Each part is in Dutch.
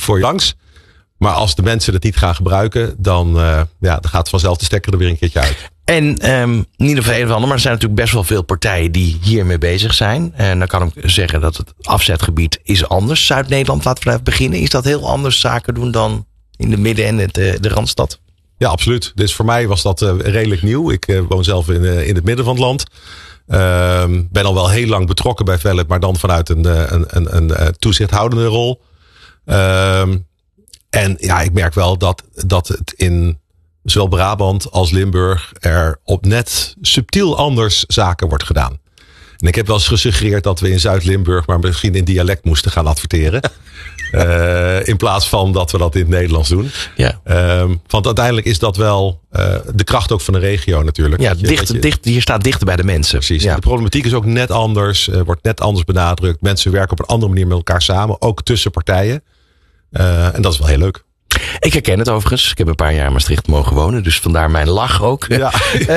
voor je langs. Maar als de mensen het niet gaan gebruiken, dan gaat vanzelf de stekker er weer een keertje uit. En niet of een of ander, maar er zijn natuurlijk best wel veel partijen die hiermee bezig zijn. En dan kan ik zeggen dat het afzetgebied is anders. Zuid-Nederland, laten we even beginnen. Is dat heel anders zaken doen dan in de midden- en de Randstad? Ja, absoluut. Dus voor mij was dat redelijk nieuw. Ik woon zelf in het midden van het land. Ben al wel heel lang betrokken bij Vellet, maar dan vanuit een toezichthoudende rol. En ja, ik merk wel dat het in zowel Brabant als Limburg er op net subtiel anders zaken wordt gedaan. En ik heb wel eens gesuggereerd dat we in Zuid-Limburg maar misschien in dialect moesten gaan adverteren. In plaats van dat we dat in het Nederlands doen. Ja. Want uiteindelijk is dat wel de kracht ook van de regio natuurlijk. Ja, je staat dichter bij de mensen. Precies. Ja. De problematiek is ook net anders. Wordt net anders benadrukt. Mensen werken op een andere manier met elkaar samen. Ook tussen partijen. En dat is wel heel leuk. Ik herken het overigens. Ik heb een paar jaar in Maastricht mogen wonen. Dus vandaar mijn lach ook. Ja.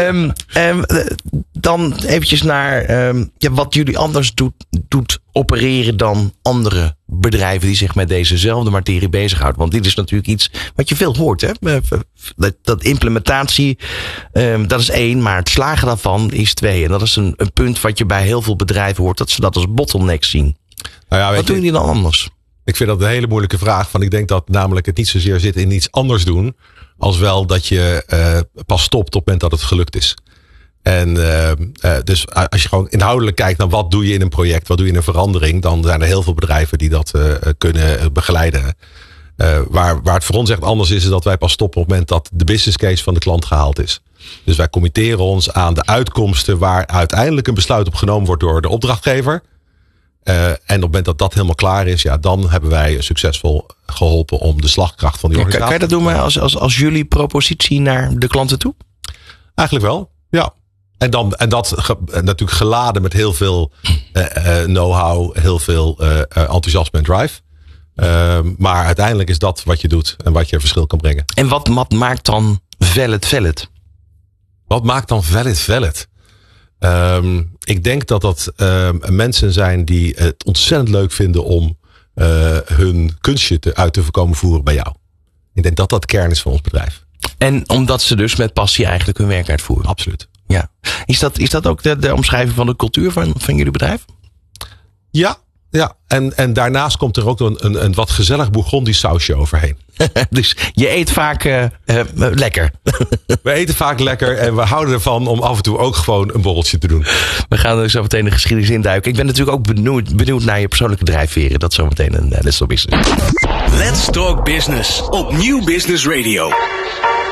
Dan eventjes naar wat jullie anders doet opereren dan andere bedrijven die zich met dezezelfde materie bezighouden. Want dit is natuurlijk iets wat je veel hoort. Hè? Dat implementatie, dat is 1. Maar het slagen daarvan is 2. En dat is een punt wat je bij heel veel bedrijven hoort. Dat ze dat als bottleneck zien. Nou ja, wat doen jullie dan anders? Ik vind dat een hele moeilijke vraag. Ik denk dat namelijk het niet zozeer zit in iets anders doen. Als wel dat je pas stopt op het moment dat het gelukt is. En dus als je gewoon inhoudelijk kijkt naar wat doe je in een project. Wat doe je in een verandering. Dan zijn er heel veel bedrijven die dat kunnen begeleiden. Waar het voor ons echt anders is dat wij pas stoppen op het moment dat de business case van de klant gehaald is. Dus wij committeren ons aan de uitkomsten waar uiteindelijk een besluit op genomen wordt door de opdrachtgever. En op het moment dat dat helemaal klaar is, ja, dan hebben wij succesvol geholpen om de slagkracht van die organisatie. Kan je dat doen als jullie propositie naar de klanten toe? Eigenlijk wel, ja. En dat natuurlijk geladen met heel veel know-how, heel veel enthousiasme en drive. Maar uiteindelijk is dat wat je doet en wat je verschil kan brengen. En wat maakt dan Vellet? Wat maakt dan Vellet? Ik denk dat mensen zijn die het ontzettend leuk vinden om hun kunstje uit te komen voeren bij jou. Ik denk dat dat de kern is van ons bedrijf. En omdat ze dus met passie eigenlijk hun werk uitvoeren? Absoluut. Ja. Is dat ook de omschrijving van de cultuur van jullie bedrijf? Ja. En daarnaast komt er ook een wat gezellig Bourgondisch sausje overheen. Dus je eet vaak lekker. We eten vaak lekker en we houden ervan om af en toe ook gewoon een borreltje te doen. We gaan er zo meteen de geschiedenis induiken. Ik ben natuurlijk ook benieuwd naar je persoonlijke drijfveren. Dat zo meteen een Let's Talk Business. Let's Talk Business op Nieuw Business Radio.